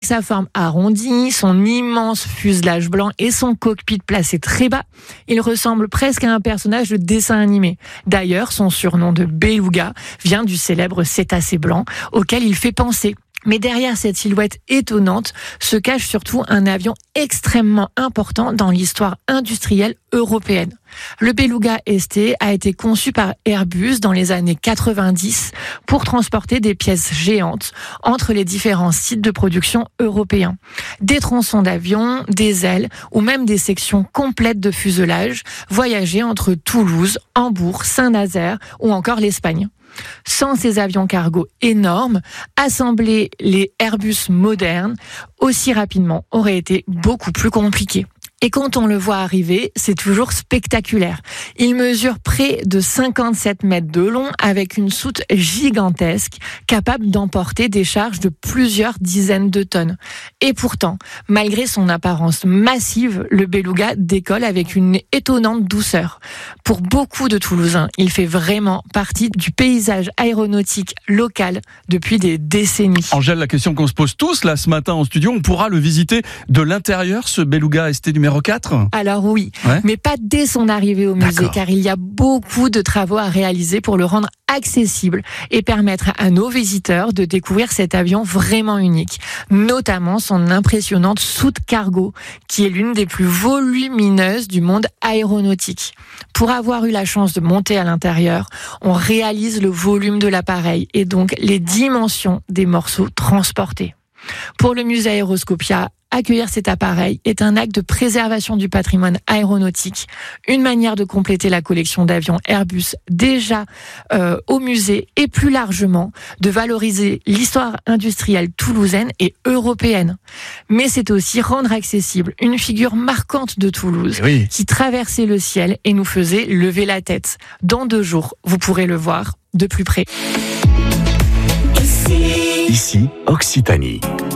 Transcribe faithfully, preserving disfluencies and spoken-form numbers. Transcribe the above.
sa forme arrondie, son immense fuselage blanc et son cockpit placé très bas, il ressemble presque à un personnage de dessin animé. D'ailleurs, son surnom de Beluga vient du célèbre cétacé blanc auquel il fait penser. Mais derrière cette silhouette étonnante se cache surtout un avion extrêmement important dans l'histoire industrielle européenne. Le Beluga S T a été conçu par Airbus dans les années quatre-vingt-dix pour transporter des pièces géantes entre les différents sites de production européens. Des tronçons d'avion, des ailes ou même des sections complètes de fuselage voyageaient entre Toulouse, Hambourg, Saint-Nazaire ou encore l'Espagne. Sans ces avions cargo énormes, assembler les Airbus modernes aussi rapidement aurait été beaucoup plus compliqué. Et quand on le voit arriver, c'est toujours spectaculaire. Il mesure près de cinquante-sept mètres de long avec une soute gigantesque capable d'emporter des charges de plusieurs dizaines de tonnes. Et pourtant, malgré son apparence massive, le Beluga décolle avec une étonnante douceur. Pour beaucoup de Toulousains, il fait vraiment partie du paysage aéronautique local depuis des décennies. Angèle, la question qu'on se pose tous là ce matin en studio, on pourra le visiter de l'intérieur, ce Beluga S T numéro quatre ? Alors oui, ouais. mais pas dès son arrivée au musée, D'accord. car il y a beaucoup de travaux à réaliser pour le rendre accessible et permettre à nos visiteurs de découvrir cet avion vraiment unique, notamment son impressionnante soute cargo, qui est l'une des plus volumineuses du monde aéronautique. Pour avoir eu la chance de monter à l'intérieur, on réalise le volume de l'appareil et donc les dimensions des morceaux transportés. Pour le musée Aéroscopia, accueillir cet appareil est un acte de préservation du patrimoine aéronautique, une manière de compléter la collection d'avions Airbus déjà euh, au musée et plus largement de valoriser l'histoire industrielle toulousaine et européenne. Mais c'est aussi rendre accessible une figure marquante de Toulouse oui. qui traversait le ciel et nous faisait lever la tête. Dans deux jours, vous pourrez le voir de plus près. Ici, Occitanie.